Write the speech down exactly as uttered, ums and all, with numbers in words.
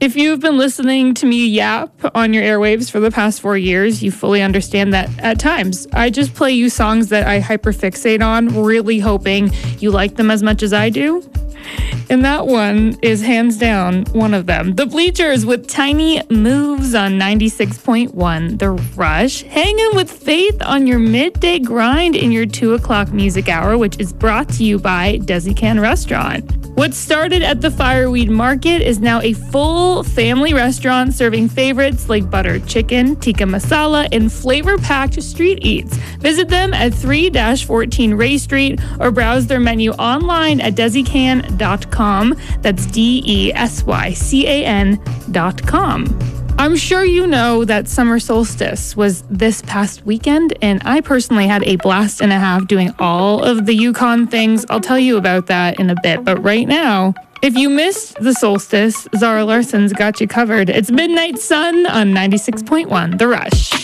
If you've been listening to me yap on your airwaves for the past four years, you fully understand that at times I just play you songs that I hyperfixate on, really hoping you like them as much as I do. And that one is hands down one of them. The Bleachers with Tiny Moves on ninety-six point one. The Rush, hanging with Faith on your midday grind in your two o'clock music hour, which is brought to you by Desi Can Restaurant. What started at the Fireweed Market is now a full family restaurant serving favorites like buttered chicken, tikka masala, and flavor-packed street eats. Visit them at three fourteen Ray Street or browse their menu online at desi can dot com. That's D E S Y C A N dot com. I'm sure you know that summer solstice was this past weekend, and I personally had a blast and a half doing all of the Yukon things. I'll tell you about that in a bit, but right now, if you missed the solstice, Zara Larson's got you covered. It's Midnight Sun on ninety-six point one, The Rush.